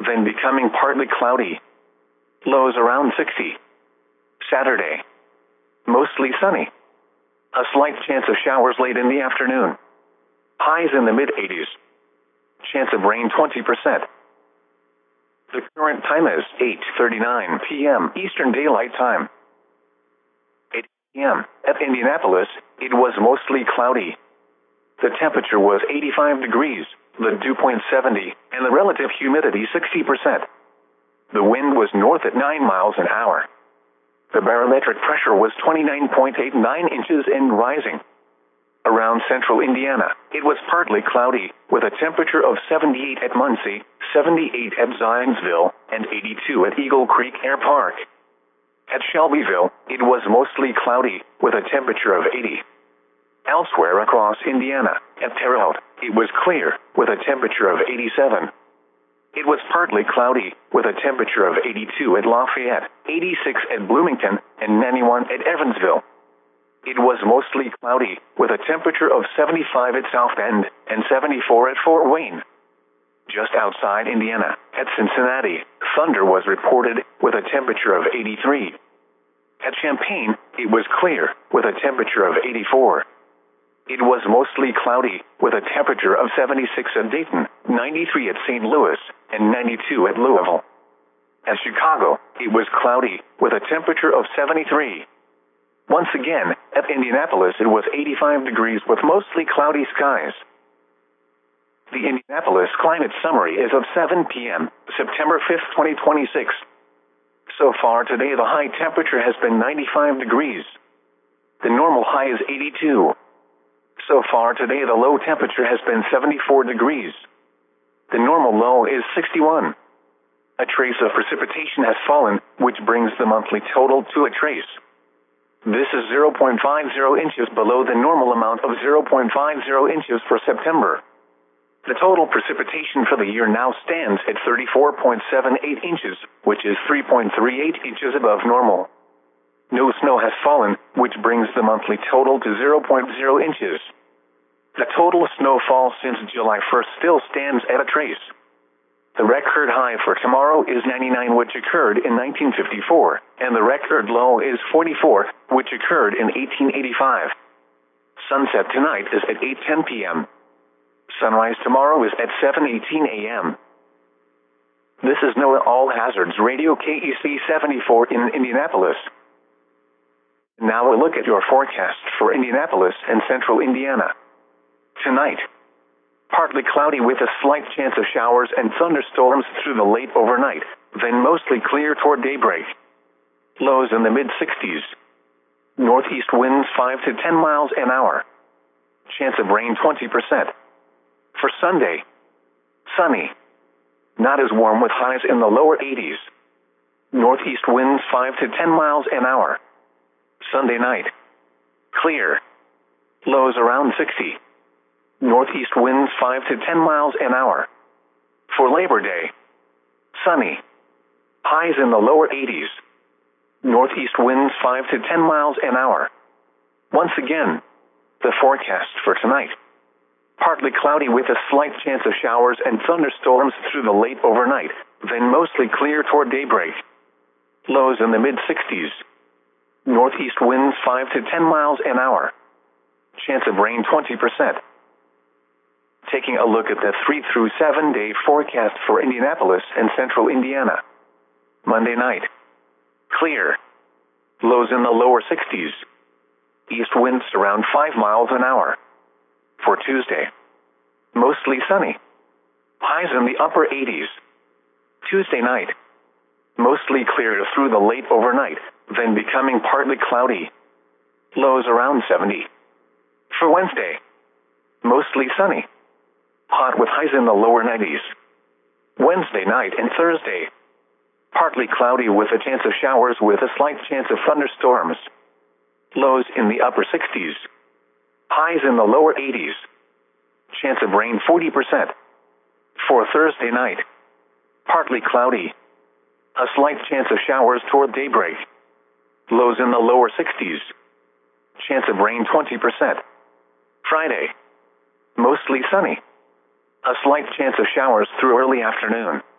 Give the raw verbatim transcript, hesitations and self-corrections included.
then becoming partly cloudy. Lows around sixty. Saturday. Mostly sunny. A slight chance of showers late in the afternoon. Highs in the mid-eighties. Chance of rain twenty percent. The current time is eight thirty-nine p m Eastern Daylight Time. eight p m At Indianapolis, it was mostly cloudy. The temperature was eighty-five degrees, the dew point seventy, and the relative humidity sixty percent. The wind was north at nine miles an hour. The barometric pressure was twenty-nine point eight nine inches and rising. Around central Indiana, it was partly cloudy, with a temperature of seventy-eight at Muncie, seventy-eight at Zionsville, and eighty-two at Eagle Creek Air Park. At Shelbyville, it was mostly cloudy, with a temperature of eighty. Elsewhere across Indiana, at Terre Haute, it was clear, with a temperature of eighty-seven. It was partly cloudy, with a temperature of eighty-two at Lafayette, eighty-six at Bloomington, and ninety-one at Evansville. It was mostly cloudy, with a temperature of seventy-five at South Bend, and seventy-four at Fort Wayne. Just outside Indiana, at Cincinnati, thunder was reported, with a temperature of eighty-three. At Champaign, it was clear, with a temperature of eighty-four. It was mostly cloudy, with a temperature of seventy-six at Dayton, ninety-three at Saint Louis, and ninety-two at Louisville. At Chicago, it was cloudy, with a temperature of seventy-three. Once again, at Indianapolis it was eighty-five degrees with mostly cloudy skies. The Indianapolis Climate Summary is of seven p m, September fifth, twenty twenty-six. So far today the high temperature has been ninety-five degrees. The normal high is eighty-two. So far today the low temperature has been seventy-four degrees. The normal low is sixty-one. A trace of precipitation has fallen, which brings the monthly total to a trace. This is zero point five zero inches below the normal amount of zero point five zero inches for September. The total precipitation for the year now stands at thirty-four point seven eight inches, which is three point three eight inches above normal. No snow has fallen, which brings the monthly total to zero point zero inches. The total snowfall since July first still stands at a trace. The record high for tomorrow is ninety-nine, which occurred in nineteen fifty-four, and the record low is forty-four, which occurred in eighteen eighty-five. Sunset tonight is at eight ten p m Sunrise tomorrow is at seven eighteen a m This is NOAA All Hazards Radio K E C seventy-four in Indianapolis. Now a look at your forecast for Indianapolis and central Indiana. Tonight, partly cloudy with a slight chance of showers and thunderstorms through the late overnight, then mostly clear toward daybreak. Lows in the mid-sixties. Northeast winds five to ten miles an hour. Chance of rain twenty percent. For Sunday, sunny. Not as warm with highs in the lower eighties. Northeast winds five to ten miles an hour. Sunday night, clear. Lows around sixty. Northeast winds five to ten miles an hour. For Labor Day, sunny. Highs in the lower eighties. Northeast winds five to ten miles an hour. Once again, the forecast for tonight. Partly cloudy with a slight chance of showers and thunderstorms through the late overnight, then mostly clear toward daybreak. Lows in the mid-sixties. Northeast winds five to ten miles an hour. Chance of rain twenty percent. Taking a look at the three through seven day forecast for Indianapolis and central Indiana. Monday night, clear. Lows in the lower sixties. East winds around five miles an hour. For Tuesday, mostly sunny. Highs in the upper eighties. Tuesday night, mostly clear through the late overnight, then becoming partly cloudy. Lows around seventy. For Wednesday, mostly sunny. Hot with highs in the lower nineties. Wednesday night and Thursday, partly cloudy with a chance of showers with a slight chance of thunderstorms. Lows in the upper sixties. Highs in the lower eighties. Chance of rain forty percent. For Thursday night, partly cloudy. A slight chance of showers toward daybreak. Lows in the lower sixties. Chance of rain twenty percent. Friday, mostly sunny. A slight chance of showers through early afternoon.